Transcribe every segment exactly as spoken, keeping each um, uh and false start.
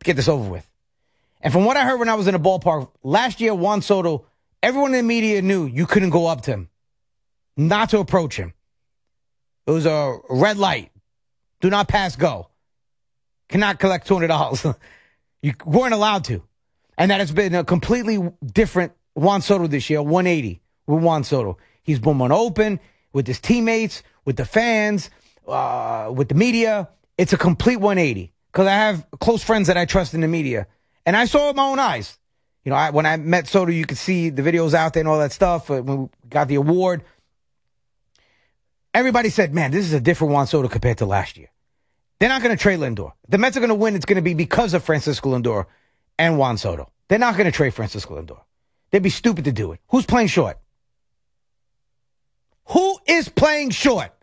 get this over with. And from what I heard when I was in the ballpark, last year, Juan Soto, everyone in the media knew you couldn't go up to him, not to approach him. It was a red light. Do not pass go. Cannot collect two hundred dollars. You weren't allowed to. And that has been a completely different Juan Soto this year, one eighty with Juan Soto. He's been more open with his teammates, with the fans, uh, with the media. It's a complete one eighty because I have close friends that I trust in the media. And I saw it with my own eyes. You know, I, when I met Soto, you could see the videos out there and all that stuff. Uh, when we got the award, everybody said, man, this is a different Juan Soto compared to last year. They're not going to trade Lindor. The Mets are going to win. It's going to be because of Francisco Lindor and Juan Soto. They're not going to trade Francisco Lindor. They'd be stupid to do it. Who's playing short? Who is playing short?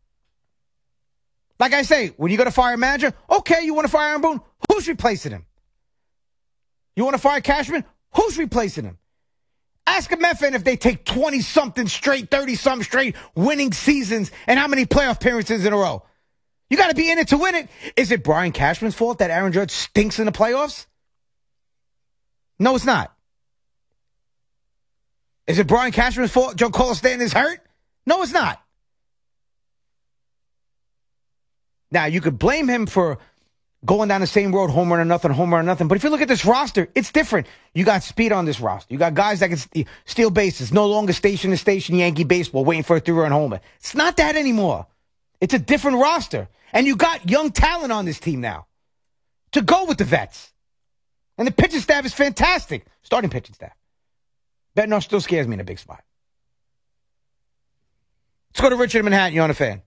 Like I say, when you go to fire a manager, okay, you want to fire Aaron Boone? Who's replacing him? You want to fire Cashman? Who's replacing him? Ask a Met fan if they take twenty-something straight, thirty-something straight winning seasons and how many playoff appearances in a row. You got to be in it to win it. Is it Brian Cashman's fault that Aaron Judge stinks in the playoffs? No, it's not. Is it Brian Cashman's fault Giancarlo Stanton is hurt? No, it's not. Now, you could blame him for going down the same road, home run or nothing, home run or nothing. But if you look at this roster, it's different. You got speed on this roster. You got guys that can st- steal bases. No longer station to station Yankee baseball waiting for a three-run homer. It's not that anymore. It's a different roster. And you got young talent on this team now to go with the vets. And the pitching staff is fantastic. Starting pitching staff. Bednar still scares me in a big spot. Let's go to Richard in Manhattan. You're on a fan.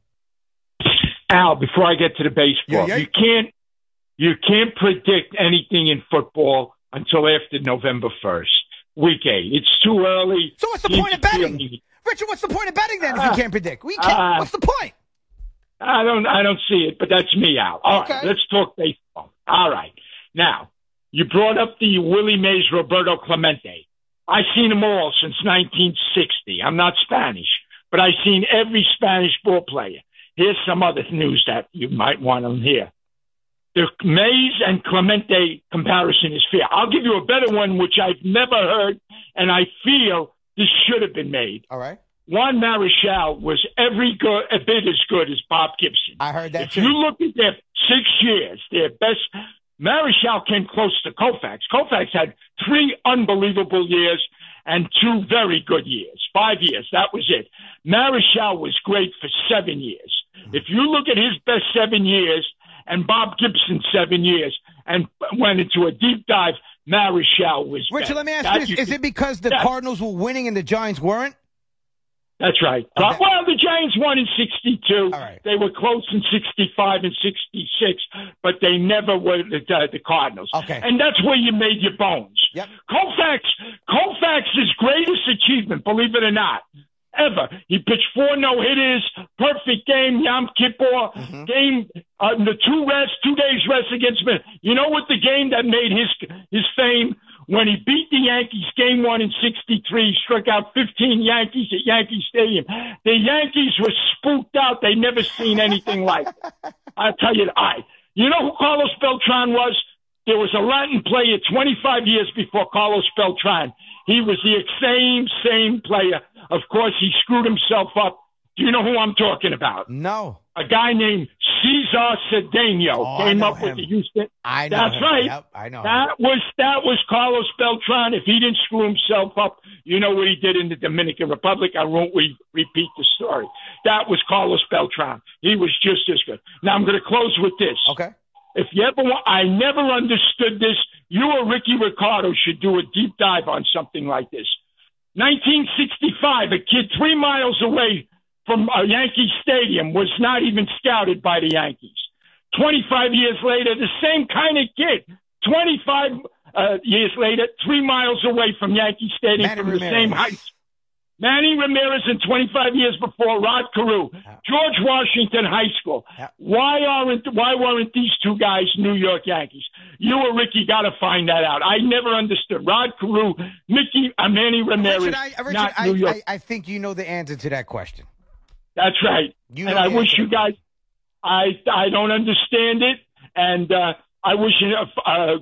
Al, before I get to the baseball, yeah, yeah. you can't you can't predict anything in football until after November first, week eight. It's too early. So what's the point of betting? Richard, what's the point of betting then if uh, you can't predict? We can't. Uh, what's the point? I don't I don't see it, but that's me, Al. All okay. right, let's talk baseball. All right. Now, you brought up the Willie Mays, Roberto Clemente. I've seen them all since nineteen sixty. I'm not Spanish, but I've seen every Spanish ball player. Here's some other news that you might want to hear. The Mays and Clemente comparison is fair. I'll give you a better one, which I've never heard, and I feel this should have been made. All right. Juan Marichal was every good, a bit as good as Bob Gibson. I heard that if too. If you look at their six years, their best, Marichal came close to Koufax. Koufax had three unbelievable years and two very good years, five years. That was it. Marichal was great for seven years. If you look at his best seven years and Bob Gibson's seven years and went into a deep dive, Marichal was Richard, better. let me ask that you this. You is could, it because the that, Cardinals were winning and the Giants weren't? That's right. Okay. Well, the Giants won in sixty-two. All right. They were close in sixty-five and sixty-six, but they never were the, uh, the Cardinals. Okay. And that's where you made your bones. Yep. Koufax, Koufax's greatest achievement, believe it or not, ever. He pitched four no-hitters, perfect game, Yom Kippur, mm-hmm. game, uh, the two rest, two days rest against me. You know what the game that made his his fame? When he beat the Yankees game one in sixty-three, struck out fifteen Yankees at Yankee Stadium. The Yankees were spooked out. They never seen anything like it. I'll tell you, I. You know who Carlos Beltran was? There was a Latin player twenty-five years before Carlos Beltran. He was the same, same player. Of course, he screwed himself up. Do you know who I'm talking about? No. A guy named Cesar Cedeno oh, came up him. with the Houston. I know That's him. right. Yep, I know. That him. was that was Carlos Beltran. If he didn't screw himself up, you know what he did in the Dominican Republic. I won't re- repeat the story. That was Carlos Beltran. He was just as good. Now I'm going to close with this. Okay. If you ever want, I never understood this. You or Ricky Ricardo should do a deep dive on something like this. nineteen sixty-five, a kid three miles away from a Yankee Stadium was not even scouted by the Yankees. twenty-five years later, the same kind of kid, twenty-five uh, years later, three miles away from Yankee Stadium Manny from Ramirez. the same heights. Manny Ramirez and twenty-five years before Rod Carew, George Washington High School. Why aren't why weren't these two guys New York Yankees? You or Ricky got to find that out. I never understood. Rod Carew, Mickey, uh, Manny Ramirez, Richard, I, Richard, not I, New York. I, I think you know the answer to that question. That's right. You and know I the wish answer. you guys, I I don't understand it, and uh, I wish you uh,